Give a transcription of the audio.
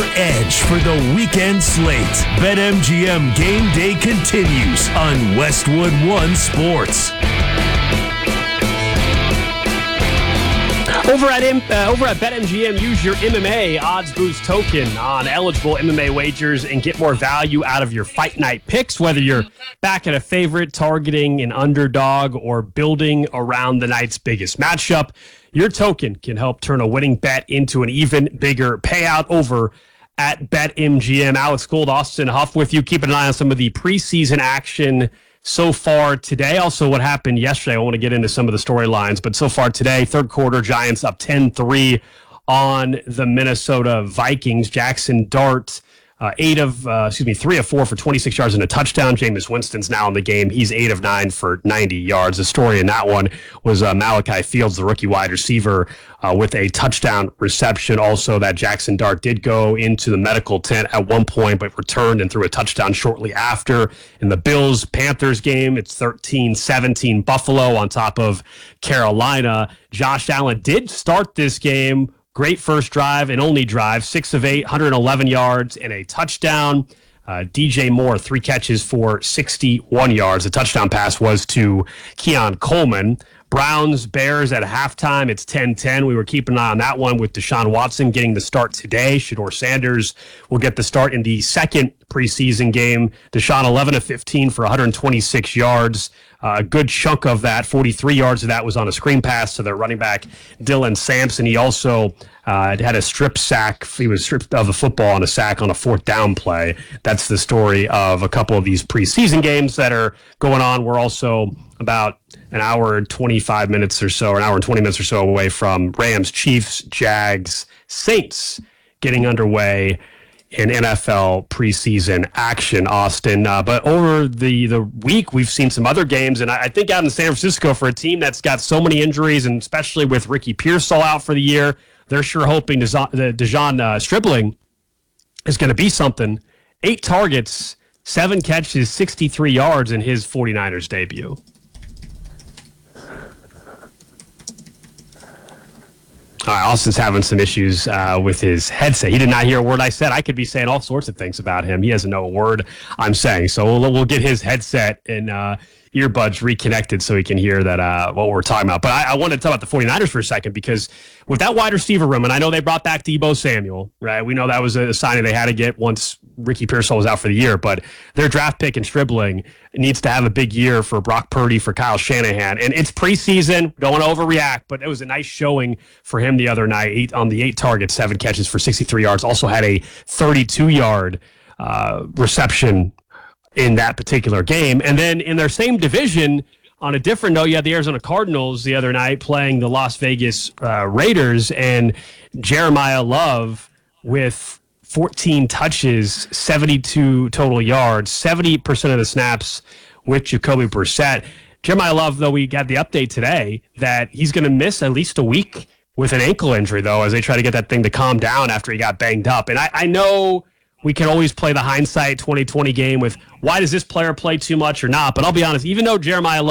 edge for the weekend slate. BetMGM Game Day continues on Westwood One Sports. Over at BetMGM, use your MMA Odds Boost token on eligible MMA wagers and get more value out of your fight night picks, whether you're back at a favorite, targeting an underdog, or building around the night's biggest matchup. Your token can help turn a winning bet into an even bigger payout over at BetMGM. Alex Gold, Austin Huff with you. Keeping an eye on some of the preseason action so far today. Also, what happened yesterday. I want to get into some of the storylines, but so far today, third quarter, Giants up 10-3 on the Minnesota Vikings. Jackson Dart, 3 of 4 for 26 yards and a touchdown. Jameis Winston's now in the game. He's 8 of 9 for 90 yards. The story in that one was Malachi Fields, the rookie wide receiver, with a touchdown reception. Also, that Jackson Dart did go into the medical tent at one point, but returned and threw a touchdown shortly after. In the Bills-Panthers game, it's 13-17 Buffalo on top of Carolina. Josh Allen did start this game. Great first drive and only drive, 6 of 8, 111 yards and a touchdown. DJ Moore, 3 catches for 61 yards. The touchdown pass was to Keon Coleman. Browns, Bears at halftime, it's 10-10. We were keeping an eye on that one with Deshaun Watson getting the start today. Shedeur Sanders will get the start in the second preseason game. Deshaun, 11 of 15 for 126 yards. A good chunk of that, 43 yards of that, was on a screen pass to their running back, Dylan Sampson. He also had a strip sack. He was stripped of the football on a sack on a fourth down play. That's the story of a couple of these preseason games that are going on. We're also about an hour and 25 minutes or so, or an hour and 20 minutes or so away from Rams, Chiefs, Jags, Saints getting underway in NFL preseason action, Austin. But over the week, we've seen some other games, and I think out in San Francisco, for a team that's got so many injuries, and especially with Ricky Pearsall out for the year, they're sure hoping Dejon Stribling is going to be something. 8 targets, 7 catches, 63 yards in his 49ers debut. All right, Austin's having some issues with his headset. He did not hear a word I said. I could be saying all sorts of things about him. He doesn't know a word I'm saying. So we'll get his headset and earbuds reconnected so he can hear that what we're talking about. But I want to talk about the 49ers for a second, because with that wide receiver room, and I know they brought back Deebo Samuel, right? We know that was a signing they had to get once Ricky Pearsall was out for the year, but their draft pick in Stribling needs to have a big year for Brock Purdy, for Kyle Shanahan. And it's preseason, don't want to overreact, but it was a nice showing for him the other night. On the 8 targets, 7 catches for 63 yards. Also had a 32-yard reception in that particular game. And then in their same division, on a different note, you had the Arizona Cardinals the other night playing the Las Vegas Raiders, and Jeremiah Love with 14 touches, 72 total yards, 70% of the snaps with Jacoby Brissett. Jeremiah Love, though, we got the update today that he's going to miss at least a week with an ankle injury, though, as they try to get that thing to calm down after he got banged up. And I know we can always play the hindsight 2020 game with why does this player play too much or not, but I'll be honest, even though Jeremiah Love